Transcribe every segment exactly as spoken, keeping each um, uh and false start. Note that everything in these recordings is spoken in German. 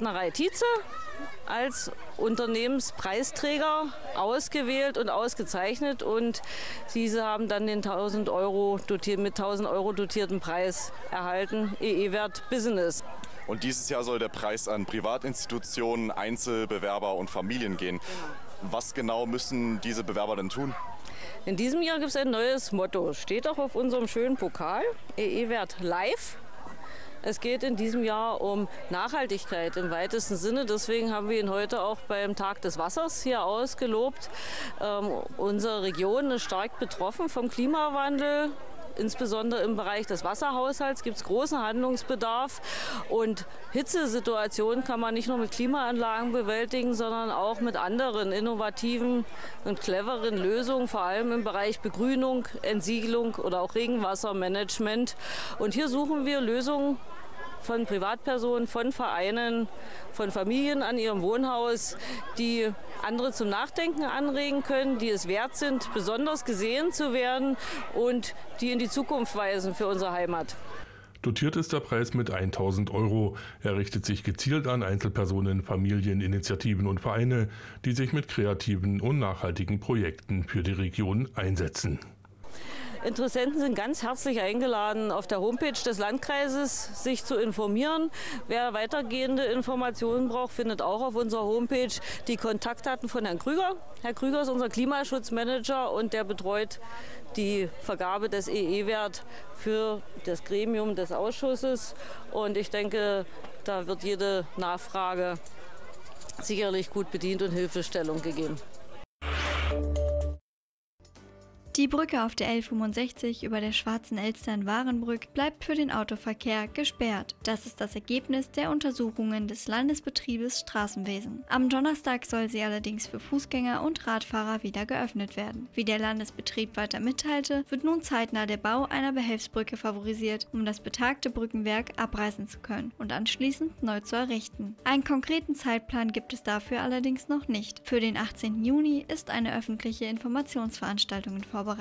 Gärtnerei Tietze als Unternehmenspreisträger ausgewählt und ausgezeichnet. Und diese haben dann den tausend Euro dotiert, mit tausend Euro dotierten Preis erhalten, E E-Wert Business. Und dieses Jahr soll der Preis an Privatinstitutionen, Einzelbewerber und Familien gehen. Was genau müssen diese Bewerber denn tun? In diesem Jahr gibt es ein neues Motto, steht auch auf unserem schönen Pokal, E E-Wert Live. Es geht in diesem Jahr um Nachhaltigkeit im weitesten Sinne. Deswegen haben wir ihn heute auch beim Tag des Wassers hier ausgelobt. Ähm, unsere Region ist stark betroffen vom Klimawandel. Insbesondere im Bereich des Wasserhaushalts gibt es großen Handlungsbedarf. Und Hitzesituationen kann man nicht nur mit Klimaanlagen bewältigen, sondern auch mit anderen innovativen und cleveren Lösungen, vor allem im Bereich Begrünung, Entsiegelung oder auch Regenwassermanagement. Und hier suchen wir Lösungen von Privatpersonen, von Vereinen, von Familien an ihrem Wohnhaus, die andere zum Nachdenken anregen können, die es wert sind, besonders gesehen zu werden und die in die Zukunft weisen für unsere Heimat. Dotiert ist der Preis mit tausend Euro. Er richtet sich gezielt an Einzelpersonen, Familien, Initiativen und Vereine, die sich mit kreativen und nachhaltigen Projekten für die Region einsetzen. Interessenten sind ganz herzlich eingeladen, auf der Homepage des Landkreises sich zu informieren. Wer weitergehende Informationen braucht, findet auch auf unserer Homepage die Kontaktdaten von Herrn Krüger. Herr Krüger ist unser Klimaschutzmanager und der betreut die Vergabe des E E-Wert für das Gremium des Ausschusses. Und ich denke, da wird jede Nachfrage sicherlich gut bedient und Hilfestellung gegeben. Die Brücke auf der L fünfundsechzig über der Schwarzen Elster in Warenbrück bleibt für den Autoverkehr gesperrt. Das ist das Ergebnis der Untersuchungen des Landesbetriebes Straßenwesen. Am Donnerstag soll sie allerdings für Fußgänger und Radfahrer wieder geöffnet werden. Wie der Landesbetrieb weiter mitteilte, wird nun zeitnah der Bau einer Behelfsbrücke favorisiert, um das betagte Brückenwerk abreißen zu können und anschließend neu zu errichten. Einen konkreten Zeitplan gibt es dafür allerdings noch nicht. Für den achtzehnten Juni ist eine öffentliche Informationsveranstaltung in Vorbereitung.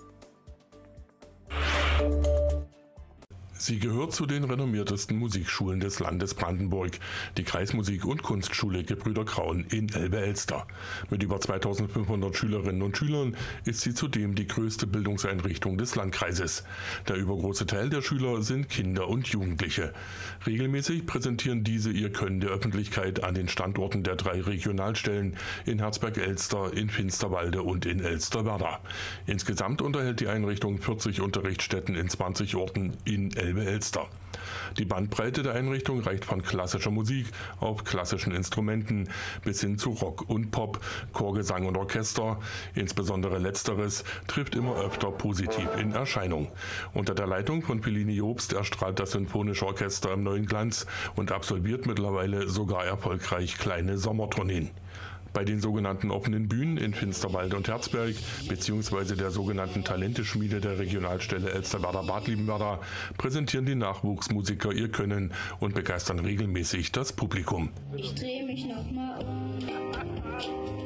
Sie gehört zu den renommiertesten Musikschulen des Landes Brandenburg, die Kreismusik- und Kunstschule Gebrüder Kraun in Elbe-Elster. Mit über zweitausendfünfhundert Schülerinnen und Schülern ist sie zudem die größte Bildungseinrichtung des Landkreises. Der übergroße Teil der Schüler sind Kinder und Jugendliche. Regelmäßig präsentieren diese ihr Können der Öffentlichkeit an den Standorten der drei Regionalstellen in Herzberg-Elster, in Finsterwalde und in Elsterwerda. Insgesamt unterhält die Einrichtung vierzig Unterrichtsstätten in zwanzig Orten in Elbe-Elster. Die Bandbreite der Einrichtung reicht von klassischer Musik auf klassischen Instrumenten bis hin zu Rock und Pop, Chorgesang und Orchester. Insbesondere letzteres trifft immer öfter positiv in Erscheinung. Unter der Leitung von Pellini Jobst erstrahlt das Symphonische Orchester im neuen Glanz und absolviert mittlerweile sogar erfolgreich kleine Sommertourneen. Bei den sogenannten offenen Bühnen in Finsterwalde und Herzberg bzw. der sogenannten Talenteschmiede der Regionalstelle Elsterwerda-Bad Liebenwerda präsentieren die Nachwuchsmusiker ihr Können und begeistern regelmäßig das Publikum. Ich drehe mich nochmal um.